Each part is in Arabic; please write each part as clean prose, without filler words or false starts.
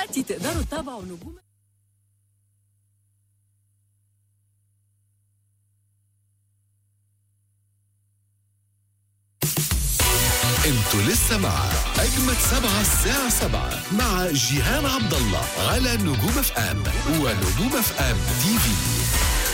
دلوقتي تقدروا تتابعوا نجوم. انتوا لسه مع اجمد 7 الساعة 7 مع جيهان عبد الله على نجوم اف ام ونجوم اف ام تي في.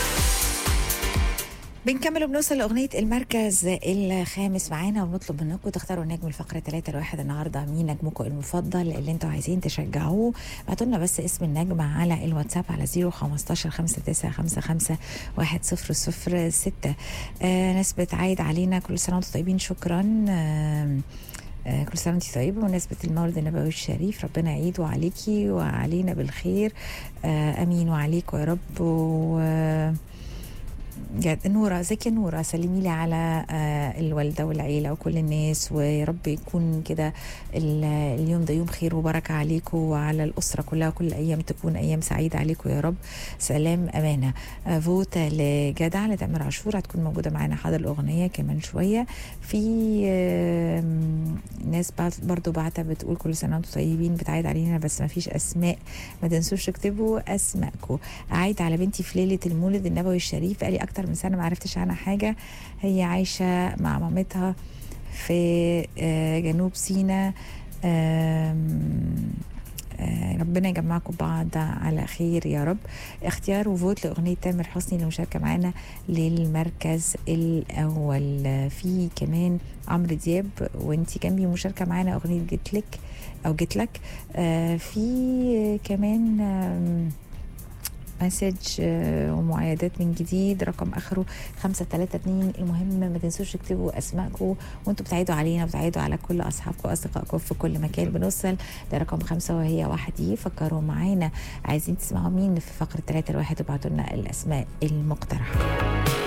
بنكمل وبنوصل لأغنية المركز الخامس معانا، وبنطلب منكم تختاروا نجم الفقرة 3 لواحد النهاردة. مين نجمكم المفضل اللي انتوا عايزين تشجعوه؟ بعتوا لنا بس اسم النجم على الواتساب على 015 5955 1006. نسبة عايد علينا كل سنة وانتم طيبين. شكرا. كل سنة وانتي طيبة بمناسبة المولد النبوي الشريف، ربنا يعيده عليكي وعلينا بالخير. أمين وعليكم يا رب. نورة، زكي نورة، سلمي لي على الوالدة والعيلة وكل الناس، ويا رب يكون كده اليوم ده يوم خير وبركة عليكم وعلى الأسرة كلها، وكل أيام تكون أيام سعيدة عليكم يا رب. سلام أمانة. فوتا لجدع لتامر عاشور هتكون موجودة معانا حاضر الأغنية كمان شوية. في ناس برضو بعتها بتقول كل سنة وانتم طيبين، بتعيد علينا بس ما فيش أسماء، ما تنسوش تكتبوا أسماءكم. أعيد على بنتي في ليلة المولد النبوي الشريف، بقالي أكتر من سنة ما عرفتش عنها حاجة. هي عايشة مع مامتها في جنوب سيناء. ربنا يجمعكم بعض على خير يا رب. اختيار وفوت لأغنية تامر حسني للمشاركة معنا للمركز الأول. في كمان عمرو دياب وانتي جنبي مشاركة معنا أغنية جيتلك أو جيتلك. في كمان مسج ومعايدات من جديد، رقم اخره 532. المهم ما تنسوش تكتبوا اسماءكم وانتوا بتعيدوا علينا وبتعيدوا على كل اصحابكم واصدقائكم في كل مكان. بنوصل لرقم 5 وهي واحد. فكروا معانا عايزين تسمعوا مين في فقرة 3 لواحد، وابعتوا لنا الاسماء المقترحة.